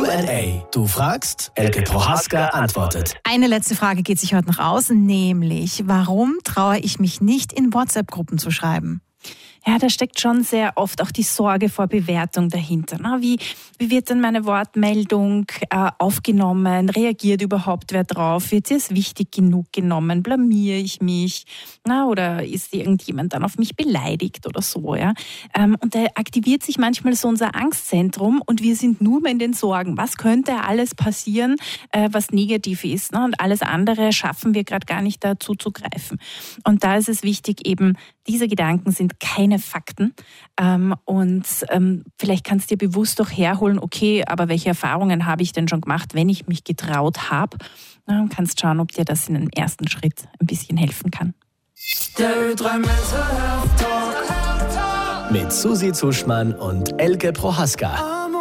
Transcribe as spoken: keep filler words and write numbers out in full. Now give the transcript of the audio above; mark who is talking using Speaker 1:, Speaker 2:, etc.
Speaker 1: and A. Du fragst, Elke Prohaska antwortet.
Speaker 2: Eine letzte Frage geht sich heute noch aus, nämlich, warum traue ich mich nicht, in WhatsApp-Gruppen zu schreiben?
Speaker 3: Ja, da steckt schon sehr oft auch die Sorge vor Bewertung dahinter. Ne? Wie, wie wird denn meine Wortmeldung äh, aufgenommen? Reagiert überhaupt wer drauf? Wird sie als wichtig genug genommen? Blamiere ich mich? Na, oder ist irgendjemand dann auf mich beleidigt oder so? Ja? Ähm, und da aktiviert sich manchmal so unser Angstzentrum und wir sind nur mehr in den Sorgen. Was könnte alles passieren, äh, was negativ ist? Ne? Und alles andere schaffen wir gerade gar nicht dazu zu greifen. Und da ist es wichtig eben, diese Gedanken sind keine Fakten ähm, und ähm, vielleicht kannst du dir bewusst doch herholen, okay, aber welche Erfahrungen habe ich denn schon gemacht, wenn ich mich getraut habe? Und kannst schauen, ob dir das in einem ersten Schritt ein bisschen helfen kann.
Speaker 1: Der Ö drei Mental Health Talk mit Susi Zuschmann und Elke Prohaska.